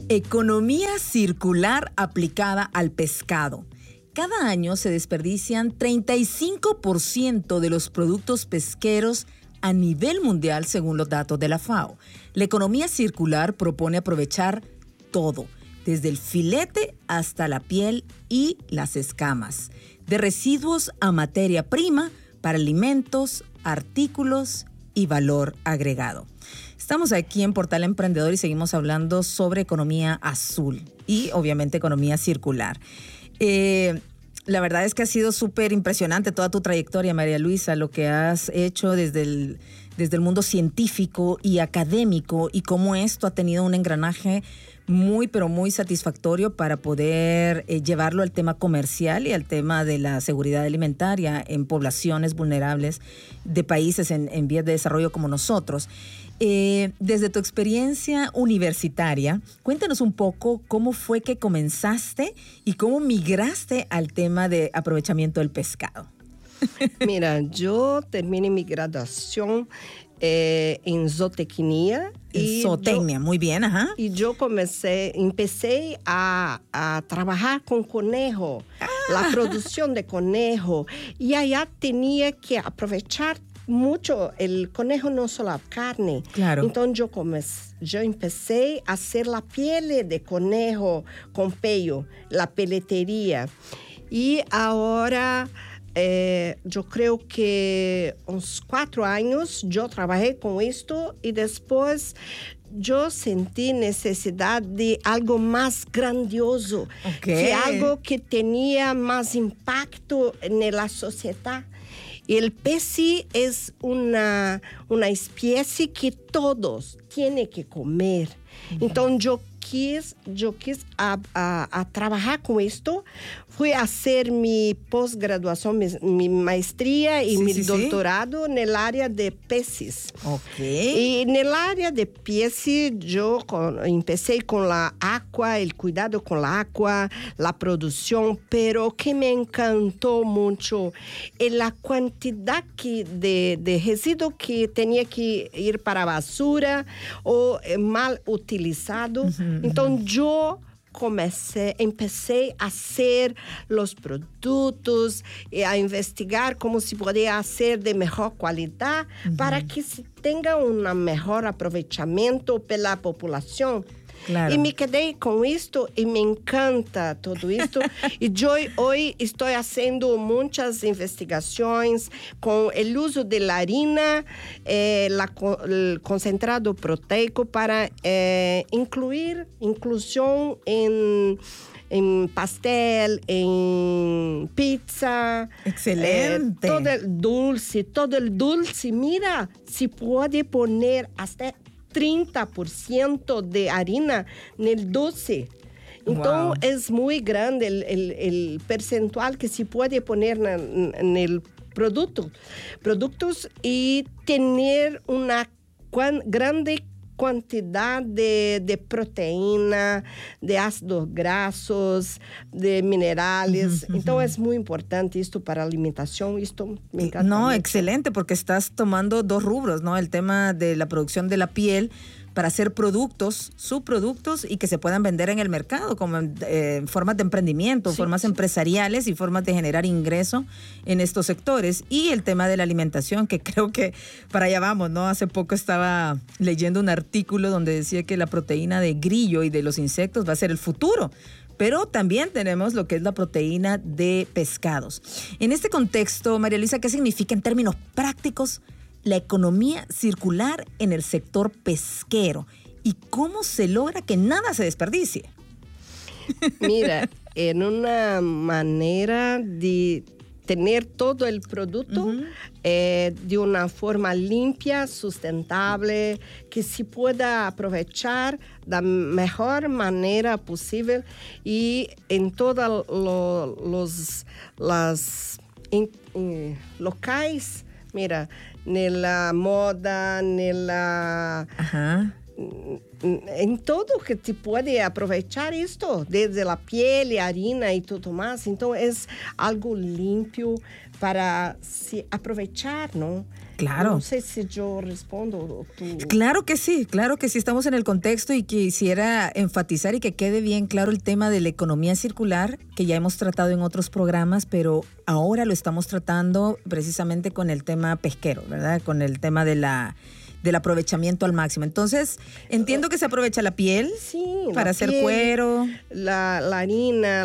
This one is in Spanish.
Economía circular aplicada al pescado. Cada año se desperdician 35% de los productos pesqueros a nivel mundial según los datos de la FAO. La economía circular propone aprovechar todo, desde el filete hasta la piel y las escamas, de residuos a materia prima para alimentos, artículos y valor agregado. Estamos aquí en Portal Emprendedor y seguimos hablando sobre economía azul y obviamente economía circular. La verdad es que ha sido súper impresionante toda tu trayectoria, María Luisa, lo que has hecho desde el mundo científico y académico y cómo esto ha tenido un engranaje muy, pero muy satisfactorio para poder llevarlo al tema comercial y al tema de la seguridad alimentaria en poblaciones vulnerables de países en vías de desarrollo como nosotros. Desde tu experiencia universitaria, cuéntanos un poco cómo fue que comenzaste y cómo migraste al tema de aprovechamiento del pescado. Mira, yo terminé mi graduación en zootecnia. Zootecnia, muy bien, ajá. Y yo empecé a trabajar con conejo, la producción de conejo. Y allá tenía que aprovechar mucho el conejo, no solo la carne. Claro. Entonces yo empecé a hacer la piel de conejo con pello, la peletería. Y ahora yo creo que unos 4 años yo trabajé con esto y después yo sentí necesidad de algo más grandioso, que algo que tenía más impacto en la sociedad. El pez es una especie que todos tienen que comer. Entonces yo quis a trabajar con esto. Fui a hacer mi posgraduación, mi maestría y mi doctorado en el área de peces. Y en el área de peces yo empecé con la agua, el cuidado con la agua, la producción, pero que me encantó mucho es la cantidad de residuos que tenía que ir para basura o mal utilizado. Entonces yo empecé a hacer los productos, a investigar cómo se podía hacer de mejor calidad para que se tenga un mejor aprovechamiento para la población. Claro. Y me quedé con esto y me encanta todo esto. Y yo hoy estoy haciendo muchas investigaciones con el uso de la harina, el concentrado proteico para inclusión en pastel, en pizza. Excelente. Todo el dulce. Mira, se puede poner hasta 30% de harina en el dulce. Entonces es muy grande el percentual que se puede poner en el productos y tener una grande cantidad de proteína, de ácidos grasos, de minerales. Entonces es muy importante esto para la alimentación. Esto me encanta. No, mucho. Excelente, porque estás tomando 2 rubros, ¿no? El tema de la producción de la piel para hacer productos, subproductos y que se puedan vender en el mercado como formas de emprendimiento, formas empresariales y formas de generar ingreso en estos sectores. Y el tema de la alimentación, que creo que para allá vamos, ¿no? Hace poco estaba leyendo un artículo donde decía que la proteína de grillo y de los insectos va a ser el futuro. Pero también tenemos lo que es la proteína de pescados. En este contexto, María Luisa, ¿qué significa en términos prácticos la economía circular en el sector pesquero? ¿Y cómo se logra que nada se desperdicie? Mira, en una manera de tener todo el producto de una forma limpia, sustentable, que se pueda aprovechar de la mejor manera posible y en todos los locales. Mira, en la moda, en en todo que te puede aprovechar esto, desde la piel, harina y todo más. Entonces, es algo limpio para aprovechar, ¿no? Claro. No sé si yo respondo. Claro que sí, estamos en el contexto y quisiera enfatizar y que quede bien claro el tema de la economía circular, que ya hemos tratado en otros programas, pero ahora lo estamos tratando precisamente con el tema pesquero, ¿verdad? Con el tema del aprovechamiento al máximo. Entonces, entiendo que se aprovecha la piel, sí, para hacer cuero. La harina,